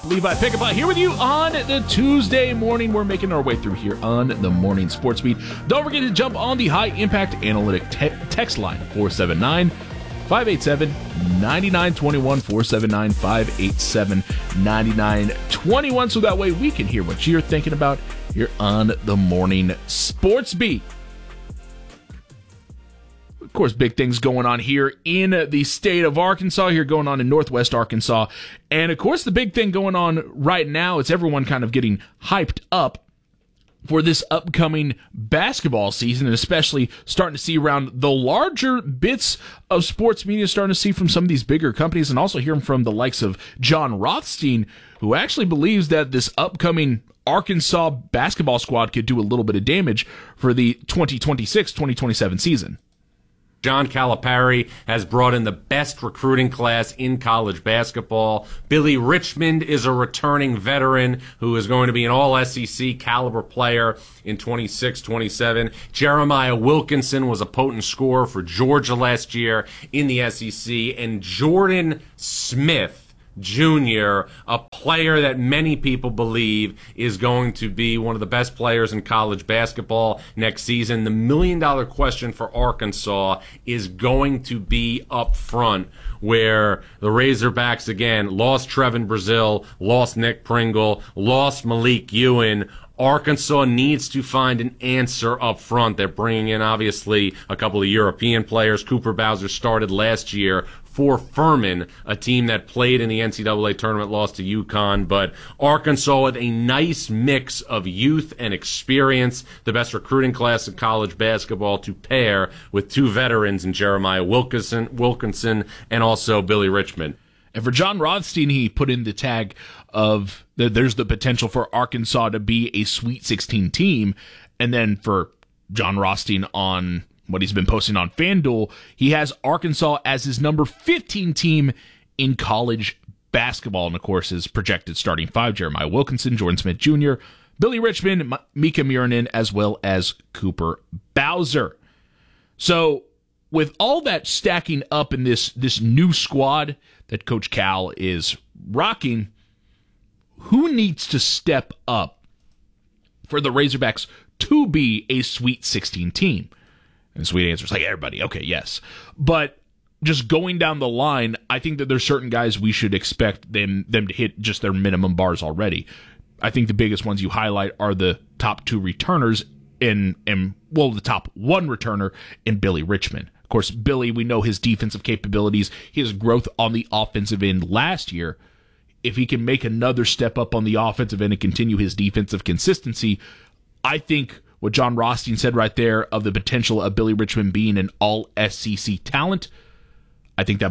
Levi Pickapot here with you on the Tuesday morning. We're making our way through here on the Morning Sports Beat. Don't forget to jump on the High Impact Analytic text line, 479-587-9921, 479-587-9921, so that way we can hear what you're thinking about here on the Morning Sports Beat. Of course, big things going on here in the state of Arkansas, here going on in Northwest Arkansas. And of course, the big thing going on right now is everyone kind of getting hyped up for this upcoming basketball season, and especially starting to see around the larger bits of sports media, starting to see from some of these bigger companies, and also hearing from the likes of John Rothstein, who actually believes that this upcoming Arkansas basketball squad could do a little bit of damage for the 2026-2027 season. John Calipari has brought in the best recruiting class in college basketball. Billy Richmond is a returning veteran who is going to be an all-SEC caliber player in 26-27. Jeremiah Wilkinson was a potent scorer for Georgia last year in the SEC. And Jordan Smith Jr., a player that many people believe is going to be one of the best players in college basketball next season. The million-dollar question for Arkansas is going to be up front, where the Razorbacks, again, lost Trevin Brazile, lost Nick Pringle, lost Malik Ewan. Arkansas needs to find an answer up front. They're bringing in, obviously, a couple of European players. Cooper Bowser started last year for Furman, a team that played in the NCAA tournament, lost to UConn. But Arkansas with a nice mix of youth and experience, the best recruiting class in college basketball to pair with two veterans in Jeremiah Wilkinson and also Billy Richmond. And for John Rothstein, he put in the tag of there's the potential for Arkansas to be a Sweet 16 team. And then for John Rothstein on what he's been posting on FanDuel, he has Arkansas as his number 15 team in college basketball. And, of course, his projected starting five, Jeremiah Wilkinson, Jordan Smith Jr., Billy Richmond, Mika Muranen, as well as Cooper Bowser. So with all that stacking up in this new squad that Coach Cal is rocking, who needs to step up for the Razorbacks to be a Sweet 16 team? And the sweet answer is like everybody. Okay, yes. But just going down the line, I think that there's certain guys we should expect them to hit just their minimum bars already. I think the biggest ones you highlight are the top two returners the top one returner in Billy Richmond. Of course, Billy, we know his defensive capabilities, his growth on the offensive end last year. If he can make another step up on the offensive end and continue his defensive consistency, I think what John Rothstein said right there of the potential of Billy Richmond being an all-SEC talent, I think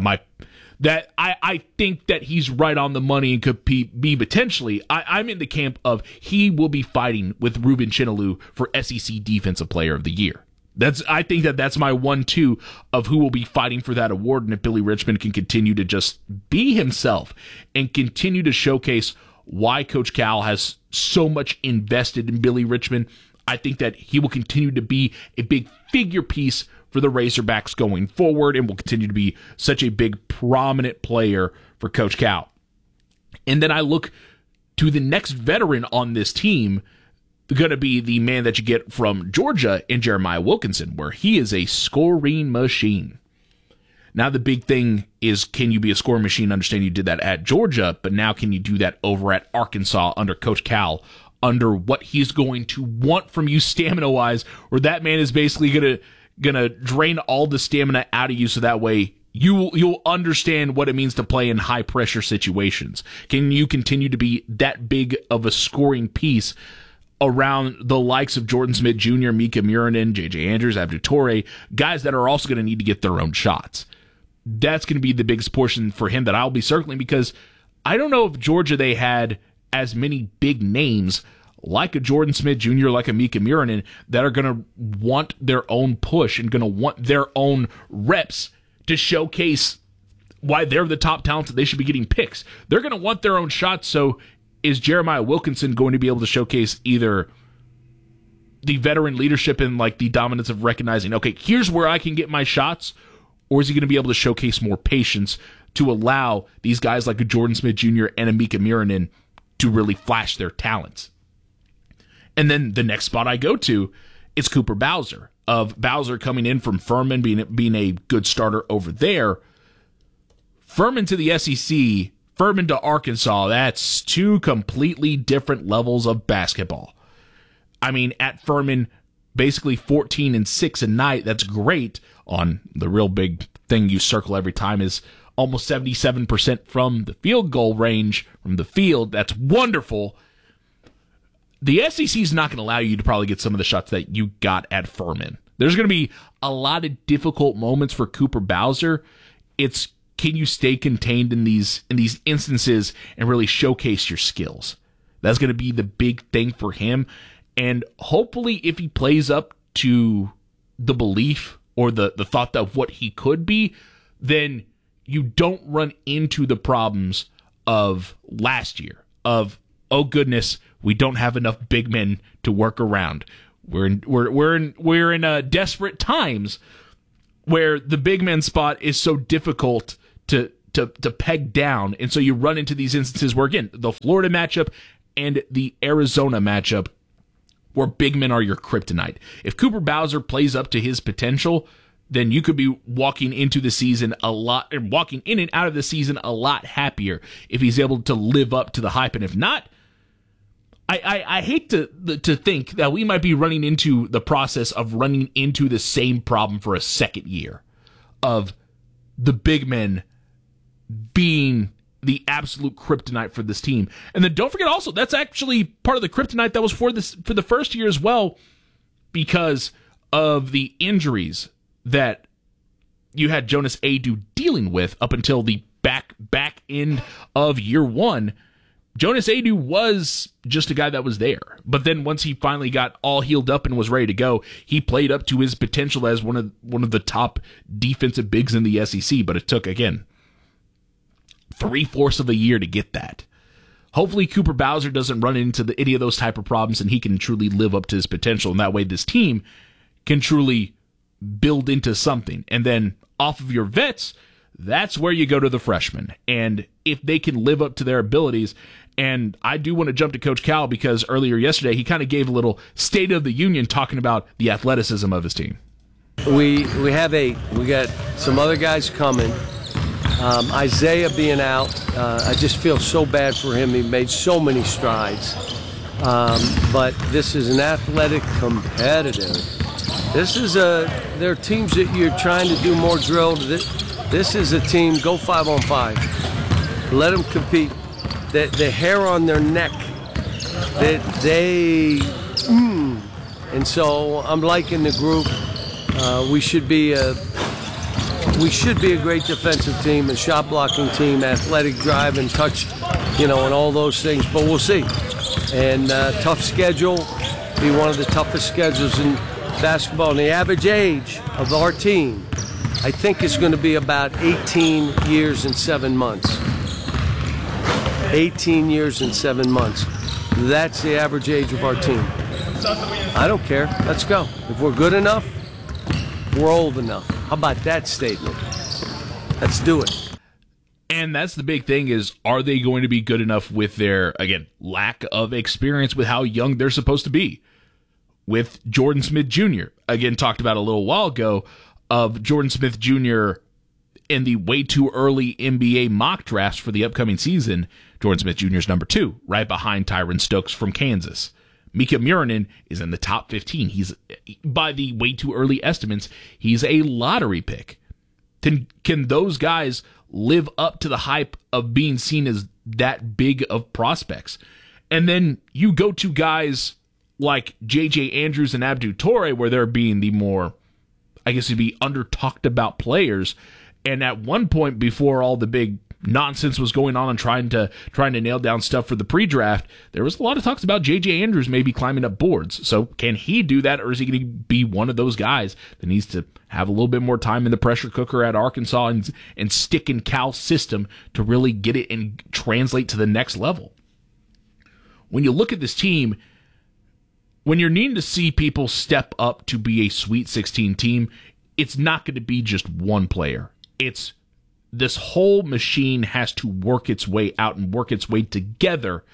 I think that he's right on the money and could be potentially. I'm in the camp of he will be fighting with Ruben Chinaloo for SEC Defensive Player of the Year. I think that's my 1-2 of who will be fighting for that award. And if Billy Richmond can continue to just be himself and continue to showcase why Coach Cal has so much invested in Billy Richmond, I think that he will continue to be a big figure piece for the Razorbacks going forward and will continue to be such a big, prominent player for Coach Cal. And then I look to the next veteran on this team, going to be the man that you get from Georgia in Jeremiah Wilkinson, where he is a scoring machine. Now the big thing is, can you be a scoring machine? Understand you did that at Georgia, but now can you do that over at Arkansas under Coach Cal, under what he's going to want from you stamina-wise, where that man is basically gonna drain all the stamina out of you, so that way you'll understand what it means to play in high-pressure situations. Can you continue to be that big of a scoring piece around the likes of Jordan Smith Jr., Mika Muranen, J.J. Andrews, Abdou Toure, guys that are also going to need to get their own shots? That's going to be the biggest portion for him that I'll be circling, because I don't know if Georgia, they had as many big names like a Jordan Smith Jr., like a Mika Muranen, that are going to want their own push and going to want their own reps to showcase why they're the top talents that they should be getting picks. They're going to want their own shots, so is Jeremiah Wilkinson going to be able to showcase either the veteran leadership and like the dominance of recognizing, okay, here's where I can get my shots, or is he going to be able to showcase more patience to allow these guys like a Jordan Smith Jr. and a Mika Muranen to really flash their talents. And then the next spot I go to is Cooper Bowser. Of Bowser coming in from Furman, being a good starter over there. Furman to the SEC, Furman to Arkansas, that's two completely different levels of basketball. I mean, at Furman, basically 14-6 a night, that's great. On the real big thing you circle every time is almost 77% from the field goal range, from the field. That's wonderful. The SEC is not going to allow you to probably get some of the shots that you got at Furman. There's going to be a lot of difficult moments for Cooper Bowser. It's, can you stay contained in these instances and really showcase your skills? That's going to be the big thing for him. And hopefully if he plays up to the belief or the thought of what he could be, then you don't run into the problems of last year of, oh goodness, we don't have enough big men to work around. We're in desperate times where the big man spot is so difficult to peg down, and so you run into these instances where, again, the Florida matchup and the Arizona matchup, where big men are your kryptonite. If Cooper Bowser plays up to his potential, then you could be walking into the season walking in and out of the season a lot happier if he's able to live up to the hype. And if not, I hate to think that we might be running into the process of running into the same problem for a second year of the big men being the absolute kryptonite for this team. And then don't forget also, that's actually part of the kryptonite that was for the first year as well, because of the injuries that you had Jonas Aidoo dealing with up until the back end of year one. Jonas Aidoo was just a guy that was there. But then once he finally got all healed up and was ready to go, he played up to his potential as one of the top defensive bigs in the SEC. But it took, again, 3/4 of a year to get that. Hopefully Cooper Bowser doesn't run into any of those type of problems and he can truly live up to his potential. And that way this team can truly build into something. And then off of your vets, that's where you go to the freshmen. And if they can live up to their abilities, and I do want to jump to Coach Cal because earlier yesterday he kind of gave a little State of the Union talking about the athleticism of his team. We have 8. We got some other guys coming. Isaiah being out, I just feel so bad for him. He made so many strides. But this is an athletic competitive. There are teams that you're trying to do more drill. This is a team, go 5-on-5. Let them compete. The hair on their neck, and so I'm liking the group. We should be a great defensive team, a shot blocking team, athletic drive and touch, and all those things. But we'll see. And tough schedule, be one of the toughest schedules in basketball. And the average age of our team, I think, is going to be about 18 years and 7 months. 18 years and 7 months. That's the average age of our team. I don't care. Let's go. If we're good enough, we're old enough. How about that statement? Let's do it. And that's the big thing is, are they going to be good enough with their, again, lack of experience with how young they're supposed to be? With Jordan Smith Jr., again, talked about a little while ago, of Jordan Smith Jr. in the way too early NBA mock drafts for the upcoming season. Jordan Smith Jr. is number 2, right behind Tyron Stokes from Kansas. Mika Murinen is in the top 15. He's, by the way too early estimates, he's a lottery pick. Can those guys live up to the hype of being seen as that big of prospects? And then you go to guys like J.J. Andrews and Abdou Toure, where they're being the more, I guess it'd be under-talked about players. And at one point, before all the big nonsense was going on and trying to nail down stuff for the pre-draft, there was a lot of talks about J.J. Andrews maybe climbing up boards. So can he do that, or is he going to be one of those guys that needs to have a little bit more time in the pressure cooker at Arkansas and stick in Cal's system to really get it and translate to the next level? When you look at this team, when you're needing to see people step up to be a Sweet 16 team, it's not going to be just one player. It's this whole machine has to work its way out and work its way together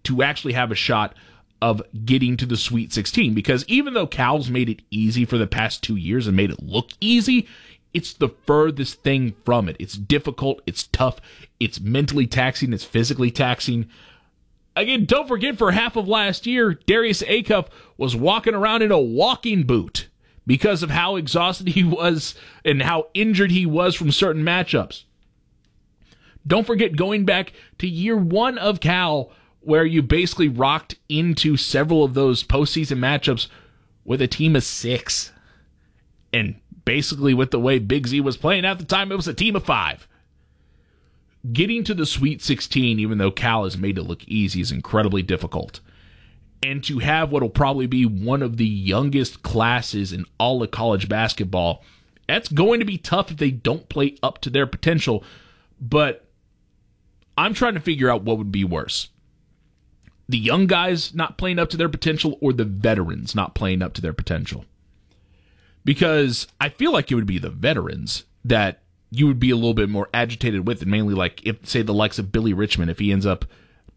to actually have a shot of getting to the Sweet 16. Because even though Cal's made it easy for the past 2 years and made it look easy, it's the furthest thing from it. It's difficult, it's tough, it's mentally taxing, it's physically taxing. Again, don't forget, for half of last year, Darius Acuff was walking around in a walking boot because of how exhausted he was and how injured he was from certain matchups. Don't forget, going back to year one of Cal, where you basically rocked into several of those postseason matchups with a team of 6. And basically, with the way Big Z was playing at the time, it was a team of 5. Getting to the Sweet 16, even though Cal has made it look easy, is incredibly difficult. And to have what will probably be one of the youngest classes in all of college basketball, that's going to be tough if they don't play up to their potential. But I'm trying to figure out what would be worse. The young guys not playing up to their potential, or the veterans not playing up to their potential. Because I feel like it would be the veterans that you would be a little bit more agitated with, and mainly like, if, say, the likes of Billy Richmond, if he ends up...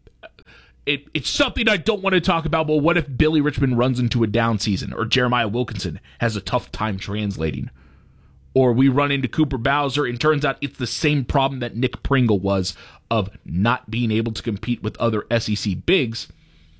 It's something I don't want to talk about, but what if Billy Richmond runs into a down season, or Jeremiah Wilkinson has a tough time translating? Or we run into Cooper Bowser, and turns out it's the same problem that Nick Pringle was, of not being able to compete with other SEC bigs.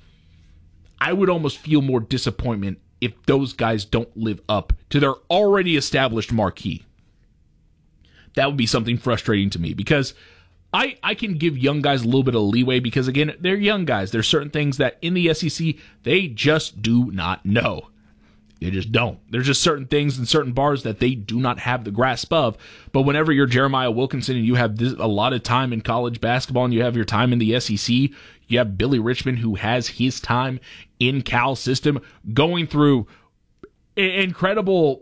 I would almost feel more disappointment if those guys don't live up to their already established marquee. That would be something frustrating to me, because I can give young guys a little bit of leeway, because, again, they're young guys. There's certain things that in the SEC, they just do not know. They just don't. There's just certain things and certain bars that they do not have the grasp of. But whenever you're Jeremiah Wilkinson and you have a lot of time in college basketball, and you have your time in the SEC, you have Billy Richmond, who has his time in Cal system, going through incredible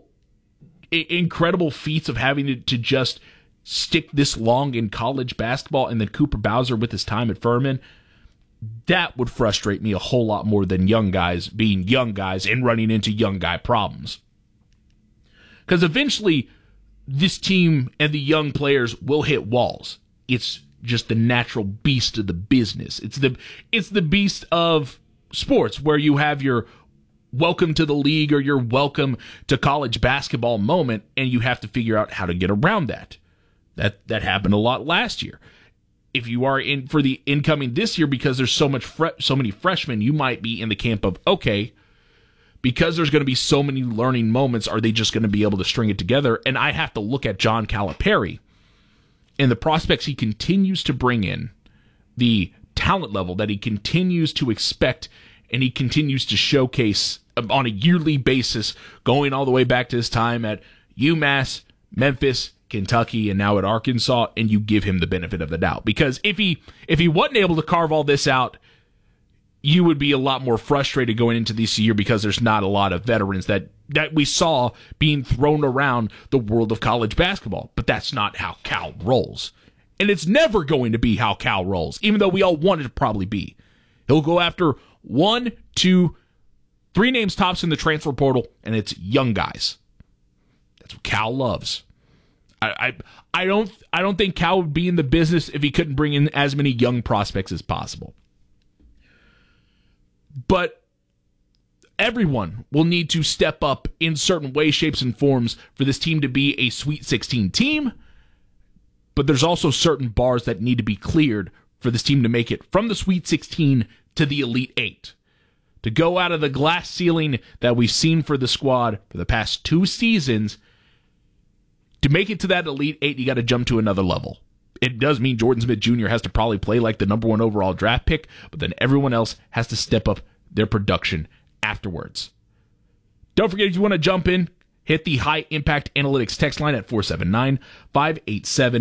feats of having to just stick this long in college basketball, and then Cooper Bowser with his time at Furman. That would frustrate me a whole lot more than young guys being young guys and running into young guy problems. Because eventually, this team and the young players will hit walls. It's just the natural beast of the business. It's the beast of sports, where you have your welcome to the league or your welcome to college basketball moment, and you have to figure out how to get around that. That happened a lot last year. If you are in for the incoming this year, because there's so many freshmen, you might be in the camp of, okay, because there's going to be so many learning moments, are they just going to be able to string it together? And I have to look at John Calipari and the prospects he continues to bring in, the talent level that he continues to expect, and he continues to showcase on a yearly basis, going all the way back to his time at UMass, Memphis, Kentucky, and now at Arkansas, and you give him the benefit of the doubt. Because if he wasn't able to carve all this out, you would be a lot more frustrated going into this year, because there's not a lot of veterans that we saw being thrown around the world of college basketball. But that's not how Cal rolls. And it's never going to be how Cal rolls, even though we all want it to probably be. He'll go after 1, 2, 3 names tops in the transfer portal, and it's young guys. That's what Cal loves. I don't think Cal would be in the business if he couldn't bring in as many young prospects as possible. But everyone will need to step up in certain ways, shapes, and forms for this team to be a Sweet 16 team. But there's also certain bars that need to be cleared for this team to make it from the Sweet 16 to the Elite 8. To go out of the glass ceiling that we've seen for the squad for the past 2 seasons, to make it to that Elite 8, you got to jump to another level. It does mean Jordan Smith Jr. has to probably play like the number 1 overall draft pick, but then everyone else has to step up their production afterwards. Don't forget, if you want to jump in, hit the High Impact Analytics text line at 479-587-9921,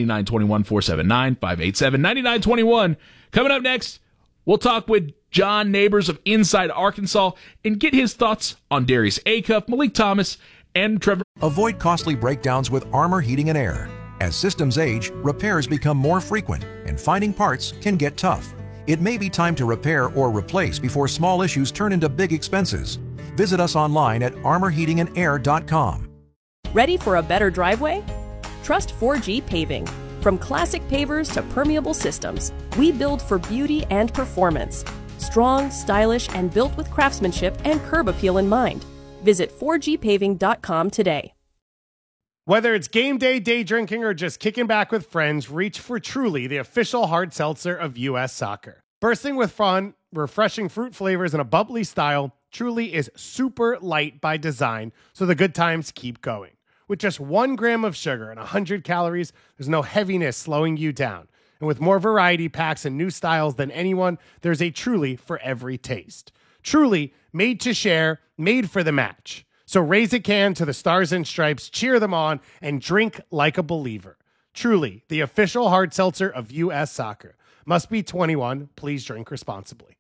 479-587-9921. Coming up next, we'll talk with John Neighbors of Inside Arkansas and get his thoughts on Darius Acuff, Malik Thomas, and Trevor. Avoid costly breakdowns with Armor Heating and Air. As systems age, repairs become more frequent, and finding parts can get tough. It may be time to repair or replace before small issues turn into big expenses. Visit us online at armorheatingandair.com. Ready for a better driveway? Trust 4G Paving. From classic pavers to permeable systems, we build for beauty and performance. Strong, stylish, and built with craftsmanship and curb appeal in mind. Visit 4gpaving.com today. Whether it's game day, day drinking, or just kicking back with friends, reach for Truly, the official hard seltzer of U.S. Soccer. Bursting with fun, refreshing fruit flavors, and a bubbly style, Truly is super light by design, so the good times keep going. With just 1 gram of sugar and 100 calories, there's no heaviness slowing you down. And with more variety packs and new styles than anyone, there's a Truly for every taste. Truly, made to share, made for the match. So raise a can to the Stars and Stripes, cheer them on, and drink like a believer. Truly, the official hard seltzer of U.S. Soccer. Must be 21. Please drink responsibly.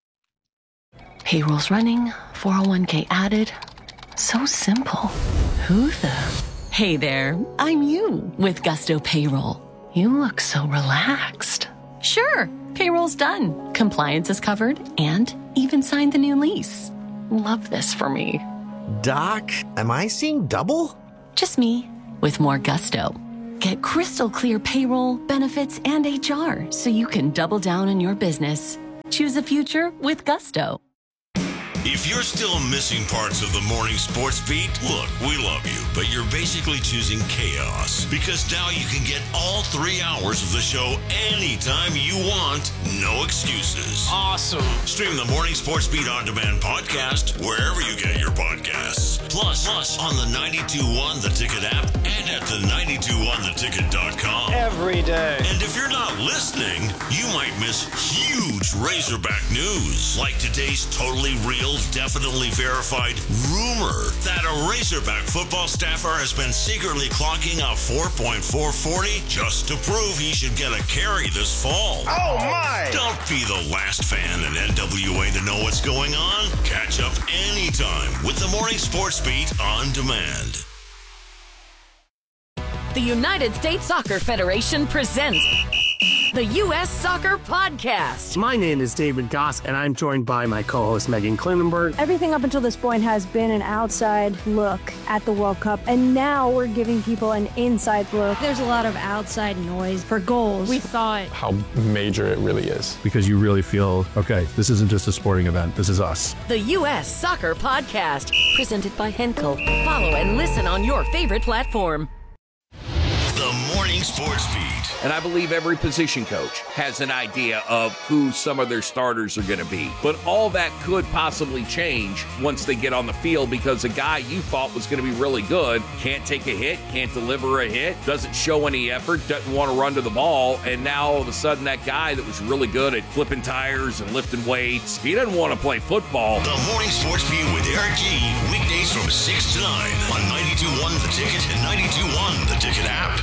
Payroll's running, 401k added. So simple. Who the? Hey there, I'm you with Gusto Payroll. You look so relaxed. Sure, payroll's done. Compliance is covered and even signed the new lease. Love this for me. Doc, am I seeing double? Just me with more gusto. Get crystal clear payroll, benefits, and HR so you can double down on your business. Choose the future with Gusto. If you're still missing parts of the morning sports beat, look, we love you, but you're basically choosing chaos. Because now you can get all 3 hours of the show anytime you want, no excuses. Awesome. Stream the Morning Sports Beat On Demand podcast wherever you get your podcasts. Plus on the 92.1 The Ticket app and at the 92ontheticket.com. Every day. And if you're not listening, you might miss huge Razorback news, like today's totally real, definitely verified rumor that a Razorback football staffer has been secretly clocking a 4.440 just to prove he should get a carry this fall. Oh my! Don't be the last fan in NWA to know what's going on. Catch up anytime with the Morning Sports Beat On Demand. The United States Soccer Federation presents the U.S. Soccer Podcast. My name is David Goss, and I'm joined by my co-host Megan Klinenberg. Everything up until this point has been an outside look at the World Cup, and now we're giving people an inside look. There's a lot of outside noise for goals. We thought how major it really is, because you really feel, okay, this isn't just a sporting event, this is us. The U.S. Soccer Podcast, presented by Henkel. Follow and listen on your favorite platform. The Morning Sports Beat. And I believe every position coach has an idea of who some of their starters are going to be. But all that could possibly change once they get on the field, because a guy you thought was going to be really good can't take a hit, can't deliver a hit, doesn't show any effort, doesn't want to run to the ball. And now all of a sudden that guy that was really good at flipping tires and lifting weights, he doesn't want to play football. The Morning Sports Beat with Eric G. Weekdays from 6 to 9 on 92.1 The Ticket and 92.1 The Ticket app.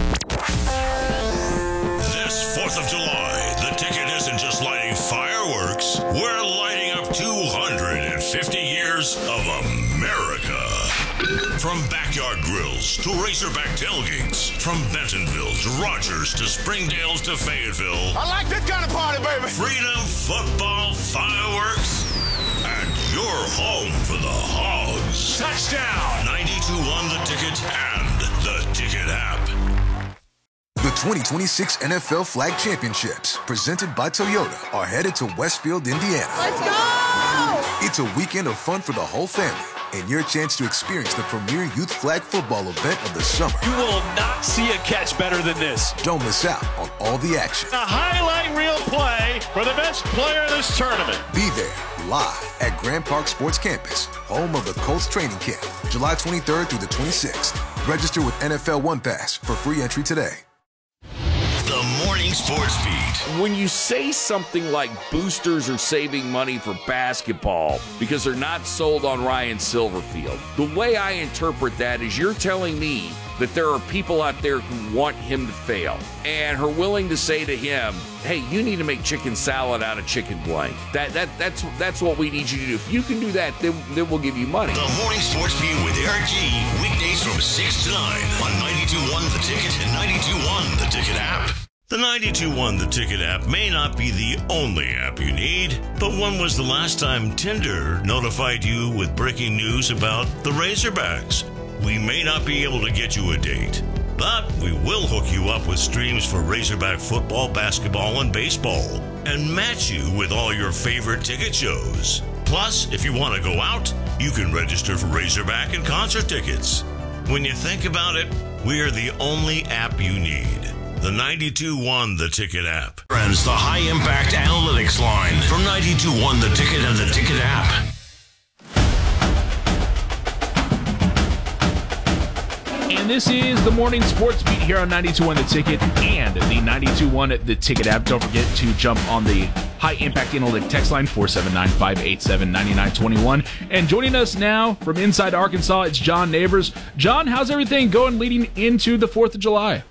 This 4th of July, The Ticket isn't just lighting fireworks. We're lighting up 250 years of America. From backyard grills to Razorback tailgates, from Bentonville to Rogers to Springdale to Fayetteville. I like this kind of party, baby. Freedom, football, fireworks, and you're home for the Hogs. Touchdown! 92.1 The Ticket and The Ticket app. The 2026 NFL Flag Championships, presented by Toyota, are headed to Westfield, Indiana. Let's go! It's a weekend of fun for the whole family, and your chance to experience the premier youth flag football event of the summer. You will not see a catch better than this. Don't miss out on all the action. A highlight reel play for the best player of this tournament. Be there, live at Grand Park Sports Campus, home of the Colts training camp, July 23rd through the 26th. Register with NFL One Pass for free entry today. The Morning Sports Beat. When you say something like boosters are saving money for basketball because they're not sold on Ryan Silverfield, the way I interpret that is you're telling me that there are people out there who want him to fail and are willing to say to him, hey, you need to make chicken salad out of chicken blank. That's what we need you to do. If you can do that, then we'll give you money. The Morning Sports Beat with Eric G. Weekdays from 6 to 9 on 92.1 The Ticket and 92.1 The Ticket app. The 92.1 The Ticket app may not be the only app you need, but when was the last time Tinder notified you with breaking news about the Razorbacks? We may not be able to get you a date, But we will hook you up with streams for Razorback football, basketball, and baseball, and match you with all your favorite ticket shows. Plus, if you want to go out, you can register for Razorback and concert tickets. When you think about it, we are the only app you need. The 92.1 The Ticket app. Friends, the High Impact Analytics line from 92.1 The Ticket and The Ticket app. And this is the morning sports beat here on 92.1 The Ticket and the 92.1 The Ticket app. Don't forget to jump on the High Impact Analytic text line 479-587-9921. And joining us now from inside Arkansas, it's John Neighbors. John, how's everything going leading into the 4th of July?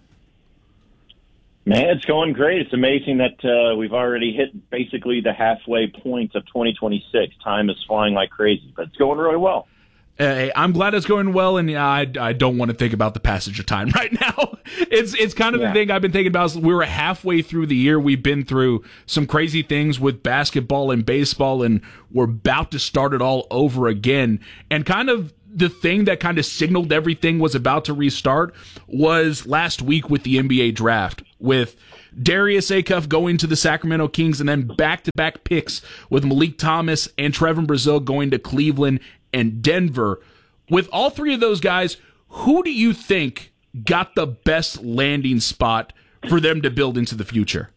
Man, it's going great. It's amazing that we've already hit basically the halfway point of 2026. Time is flying like crazy, but it's going really well. Hey, I'm glad it's going well, and I don't want to think about the passage of time right now. It's kind of the thing I've been thinking about. We were halfway through the year. We've been through some crazy things with basketball and baseball, and we're about to start it all over again. And kind of the thing that kind of signaled everything was about to restart was last week with the NBA draft, with Darius Acuff going to the Sacramento Kings, and then back-to-back picks with Malik Thomas and Trevon Brazile going to Cleveland and Denver. With all three of those guys, who do you think got the best landing spot for them to build into the future?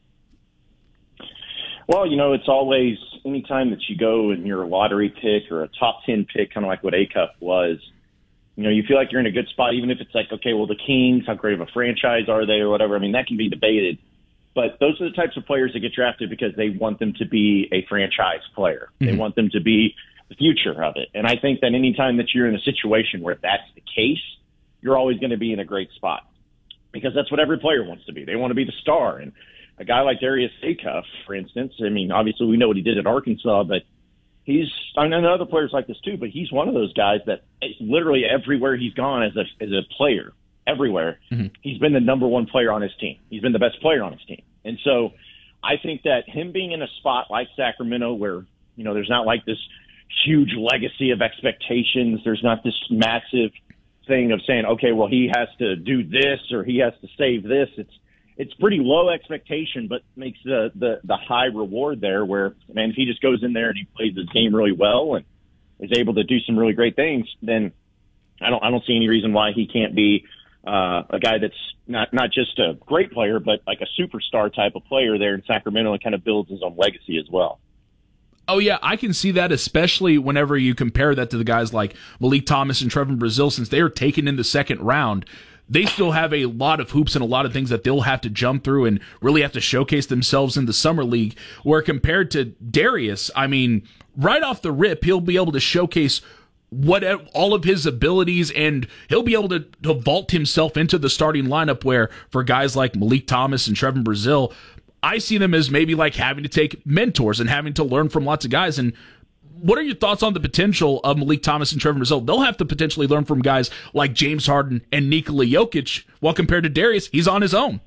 Well, it's always anytime that you go and you're a lottery pick or a top 10 pick, kind of like what Acuff was, you feel like you're in a good spot, even if it's like, okay, well, the Kings, how great of a franchise are they or whatever? I mean, that can be debated. But those are the types of players that get drafted because they want them to be a franchise player. Mm-hmm. They want them to be the future of it. And I think that anytime that you're in a situation where that's the case, you're always going to be in a great spot because that's what every player wants to be. They want to be the star. And a guy like Darius Acuff, for instance, I mean, obviously we know what he did at Arkansas, but I know other players like this too, but he's one of those guys that literally everywhere he's gone as a player, everywhere, he's been the number one player on his team. He's been the best player on his team. And so I think that him being in a spot like Sacramento where, there's not like this huge legacy of expectations, there's not this massive thing of saying, okay, well, he has to do this or he has to save this. It's pretty low expectation, but makes the high reward there where, man, if he just goes in there and he plays his game really well and is able to do some really great things, then I don't see any reason why he can't be a guy that's not just a great player, but like a superstar type of player there in Sacramento and kind of builds his own legacy as well. Oh, yeah, I can see that, especially whenever you compare that to the guys like Malik Thomas and Trevon Brazile, since they are taken in the second round. They still have a lot of hoops and a lot of things that they'll have to jump through and really have to showcase themselves in the summer league, where compared to Darius, I mean, right off the rip, he'll be able to showcase all of his abilities, and he'll be able to vault himself into the starting lineup, where for guys like Malik Thomas and Trevon Brazile, I see them as maybe like having to take mentors and having to learn from lots of guys. And what are your thoughts on the potential of Malik Thomas and Trevon Brazile? They'll have to potentially learn from guys like James Harden and Nikola Jokic, while compared to Darius, he's on his own.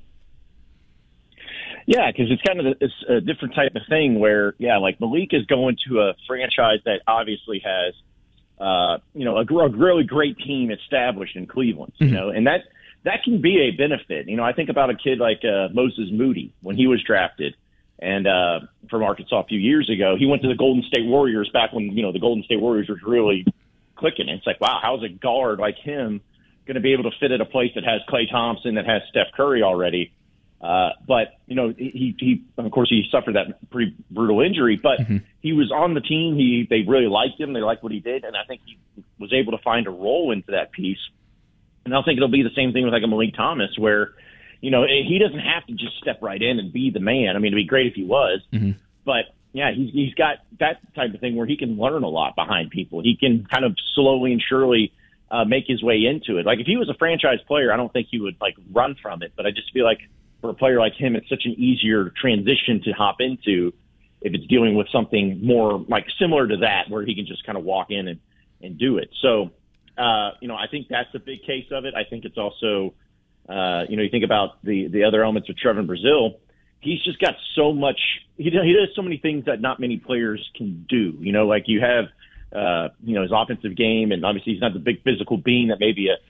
Yeah, because it's kind of a different type of thing where, like Malik is going to a franchise that obviously has, a really great team established in Cleveland, and that can be a benefit. I think about a kid like Moses Moody when he was drafted. And from Arkansas a few years ago, he went to the Golden State Warriors back when, the Golden State Warriors was really clicking. And it's like, wow, how's a guard like him going to be able to fit at a place that has Klay Thompson, that has Steph Curry already? But he of course, he suffered that pretty brutal injury, but he was on the team. They really liked him. They liked what he did. And I think he was able to find a role into that piece. And I think it'll be the same thing with like a Malik Thomas where, he doesn't have to just step right in and be the man. I mean, it'd be great if he was. But, yeah, he's got that type of thing where he can learn a lot behind people. He can kind of slowly and surely make his way into it. Like, if he was a franchise player, I don't think he would, run from it. But I just feel like for a player like him, it's such an easier transition to hop into if it's dealing with something more, similar to that, where he can just kind of walk in and do it. So, I think that's a big case of it. I think it's also – you think about the other elements of Trevon Brazile, he's just got so much, he does so many things that not many players can do. Like you have, his offensive game, and obviously he's not the big physical being that maybe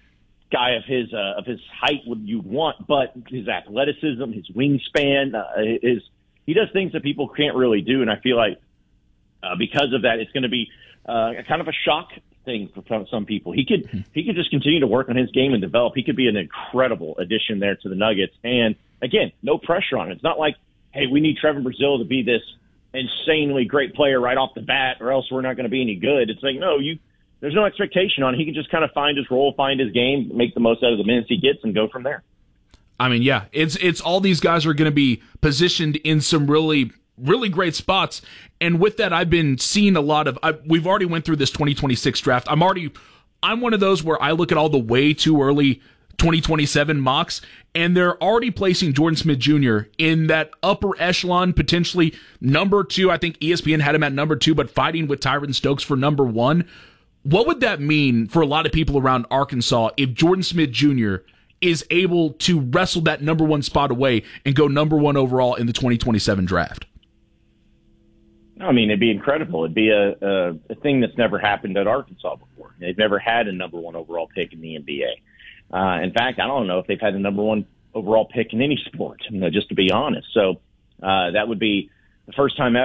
guy of his height would you want, but his athleticism, his wingspan, he does things that people can't really do, and I feel like because of that, it's going to be kind of a shock thing for some people. He could just continue to work on his game and develop. He could be an incredible addition there to the Nuggets, and again, no pressure on it. It's not like, hey, we need Trevor Brazile to be this insanely great player right off the bat, or else we're not going to be any good. It's like, no, there's no expectation on it. He can just kind of find his role, find his game, make the most out of the minutes he gets, and go from there. I mean, yeah, it's all these guys are going to be positioned in some really, really great spots. And with that, I've been seeing a lot of. We've already went through this 2026 draft. I'm one of those where I look at all the way too early 2027 mocks, and they're already placing Jordan Smith Jr. in that upper echelon, potentially number 2. I think ESPN had him at number 2, but fighting with Tyron Stokes for number 1. What would that mean for a lot of people around Arkansas if Jordan Smith Jr. is able to wrestle that number 1 spot away and go number 1 overall in the 2027 draft? I mean, it'd be incredible. It'd be a thing that's never happened at Arkansas before. They've never had a number 1 overall pick in the NBA. In fact, I don't know if they've had a number 1 overall pick in any sport, just to be honest. So that would be the first time ever.